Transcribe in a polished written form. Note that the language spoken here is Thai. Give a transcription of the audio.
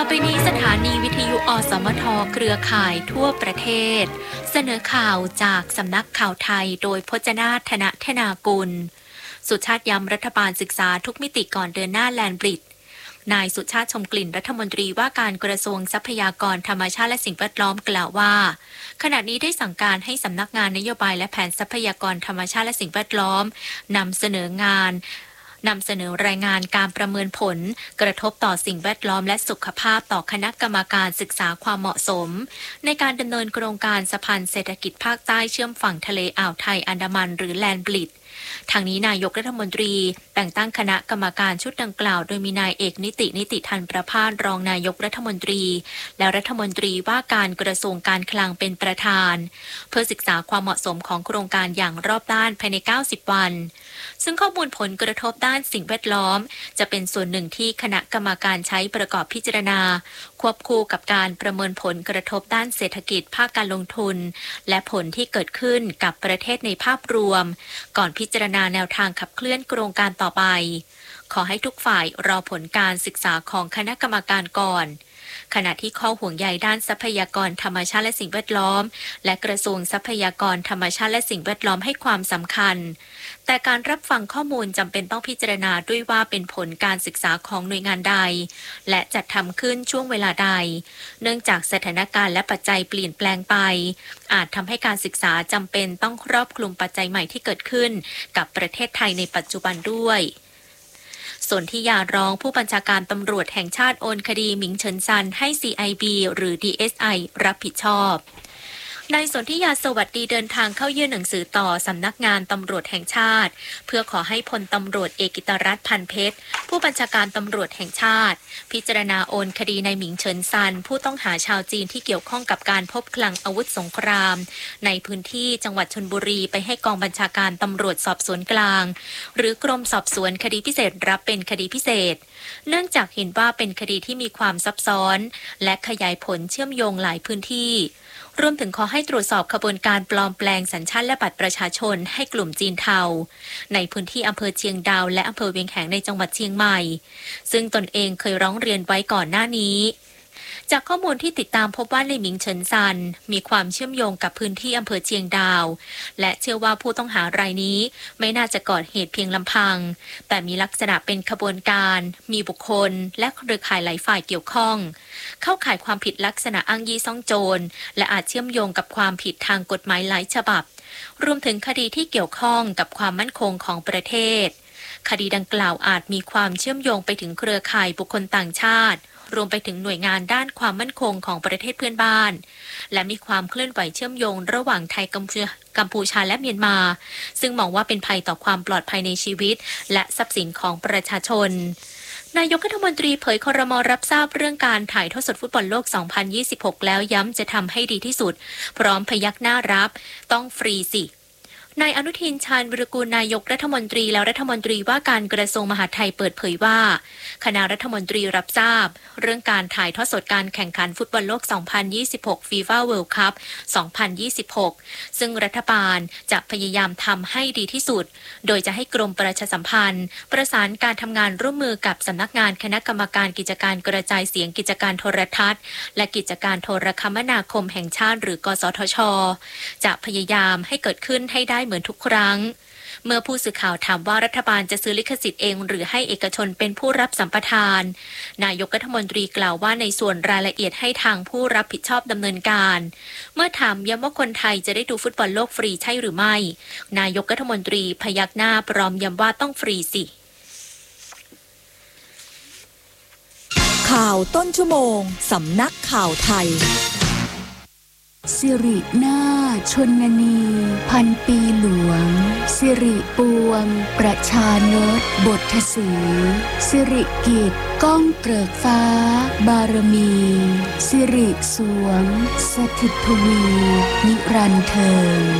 ไปนี้สถานีวิทยุอสมทเครือข่ายทั่วประเทศเสนอข่าวจากสำนักข่าวไทยโดยพจนาถ ธนากุลสุชาติย้ำรัฐบาลศึกษาทุกมิติก่อนเดินหน้าแลนด์บริดจ์นายสุชาติชมกลิ่นรัฐมนตรีว่าการกระทรวงทรัพยากรธรรมชาติและสิ่งแวดล้อมกล่าวว่าขณะนี้ได้สั่งการให้สำนักงานนโยบายและแผนทรัพยากรธรรมชาติและสิ่งแวดล้อมนำเสนอรายงานการประเมินผลกระทบต่อสิ่งแวดล้อมและสุขภาพต่อคณะกรรมการศึกษาความเหมาะสมในการดำเนินโครงการสะพานเศรษฐกิจภาคใต้เชื่อมฝั่งทะเลอ่าวไทยอันดามันหรือแลนด์บริดจ์ทางนี้นายกรัฐมนตรีแต่งตั้งคณะกรรมการชุดดังกล่าวโดยมีนายเอกนิติทันประภาสรองนายกรัฐมนตรีและรัฐมนตรีว่าการกระทรวงการคลังเป็นประธานเพื่อศึกษาความเหมาะสมของโครงการอย่างรอบด้านภายใน90วันซึ่งข้อมูลผลกระทบด้านสิ่งแวดล้อมจะเป็นส่วนหนึ่งที่คณะกรรมการใช้ประกอบพิจารณาควบคู่กับการประเมินผลกระทบด้านเศรษฐกิจภาคการลงทุนและผลที่เกิดขึ้นกับประเทศในภาพรวมก่อนพิจารณาแนวทางขับเคลื่อนโครงการต่อไปขอให้ทุกฝ่ายรอผลการศึกษาของคณะกรรมการก่อนขณะที่ข้อห่วงใยด้านทรัพยากรธรรมชาติและสิ่งแวดล้อมและกระทรวงทรัพยากรธรรมชาติและสิ่งแวดล้อมให้ความสำคัญแต่การรับฟังข้อมูลจำเป็นต้องพิจารณาด้วยว่าเป็นผลการศึกษาของหน่วยงานใดและจัดทำขึ้นช่วงเวลาใดเนื่องจากสถานการณ์และปัจจัยเปลี่ยนแปลงไปอาจทำให้การศึกษาจำเป็นต้องครอบคลุมปัจจัยใหม่ที่เกิดขึ้นกับประเทศไทยในปัจจุบันด้วยส่วนที่ยาร้องผู้บัญชาการตำรวจแห่งชาติโอนคดีหมิงเฉินซันให้ CIB หรือ DSI รับผิดชอบนายสนธิยาสวัสดีเดินทางเข้ายื่นหนังสือต่อสำนักงานตำรวจแห่งชาติเพื่อขอให้พลตำรวจเอกกิตรัตน์พันเพชรผู้บัญชาการตำรวจแห่งชาติพิจารณาโอนคดีนายหมิงเฉินซันผู้ต้องหาชาวจีนที่เกี่ยวข้องกับการพบคลังอาวุธสงครามในพื้นที่จังหวัดชลบุรีไปให้กองบัญชาการตำรวจสอบสวนกลางหรือกรมสอบสวนคดีพิเศษรับเป็นคดีพิเศษเนื่องจากเห็นว่าเป็นคดีที่มีความซับซ้อนและขยายผลเชื่อมโยงหลายพื้นที่รวมถึงขอให้ตรวจสอบขบวนการปลอมแปลงสัญชาติและบัตรประชาชนให้กลุ่มจีนเทาในพื้นที่อำเภอเชียงดาวและอำเภอเวียงแหงในจังหวัดเชียงใหม่ซึ่งตนเองเคยร้องเรียนไว้ก่อนหน้านี้จากข้อมูลที่ติดตามพบว่านายหมิงเฉินซันมีความเชื่อมโยงกับพื้นที่อำเภอเชียงดาวและเชื่อว่าผู้ต้องหารายนี้ไม่น่าจะก่อเหตุเพียงลำพังแต่มีลักษณะเป็นขบวนการมีบุคคลและเครือข่ายหลายฝ่ายเกี่ยวข้องเข้าข่ายความผิดลักษณะอ้างยี่ซ่องโจรและอาจเชื่อมโยงกับความผิดทางกฎหมายหลายฉบับรวมถึงคดีที่เกี่ยวข้องกับความมั่นคงของประเทศคดีดังกล่าวอาจมีความเชื่อมโยงไปถึงเครือข่ายบุคคลต่างชาติรวมไปถึงหน่วยงานด้านความมั่นคงของประเทศเพื่อนบ้านและมีความเคลื่อนไหวเชื่อมโยงระหว่างไทยกัมพูชาและเมียนมาซึ่งมองว่าเป็นภัยต่อความปลอดภัยในชีวิตและทรัพย์สินของประชาชนนายกรัฐมนตรีเผยครม.รับทราบเรื่องการถ่ายทอดสดฟุตบอลโลก 2026 แล้วย้ำจะทำให้ดีที่สุดพร้อมพยักหน้ารับต้องฟรีสินายอนุทินชาญวิรากูลนายกรัฐมนตรีและรัฐมนตรีว่าการกระทรวงมหาดไทยเปิดเผยว่าคณะรัฐมนตรีรับทราบเรื่องการถ่ายทอดสดการแข่งขันฟุตบอลโลก 2026 FIFA World Cup 2026 ซึ่งรัฐบาลจะพยายามทำให้ดีที่สุดโดยจะให้กรมประชาสัมพันธ์ประสานการทำงานร่วมมือกับสำนักงานคณะกรรมการกิจการกระจายเสียงกิจการโทรทัศน์และกิจการโทรคมนาคมแห่งชาติหรือกสทช.จะพยายามให้เกิดขึ้นให้ได้เหมือนทุกครั้งเมื่อผู้สื่อข่าวถามว่ารัฐบาลจะซื้อลิขสิทธิ์เองหรือให้เอกชนเป็นผู้รับสัมปทานนายกรัฐมนตรีกล่าวว่าในส่วนรายละเอียดให้ทางผู้รับผิดชอบดำเนินการเมื่อถามย้ำว่าคนไทยจะได้ดูฟุตบอลโลกฟรีใช่หรือไม่นายกรัฐมนตรีพยักหน้าพร้อมย้ำว่าต้องฟรีสิข่าวต้นชั่วโมงสำนักข่าวไทยสิรินาถชนนีพันปีหลวงสิริปวงประชานตบทสีสิริกิจก้องเกริกฟ้าบารมีสิริสวงสถิตทวีนิรันดร์เทิน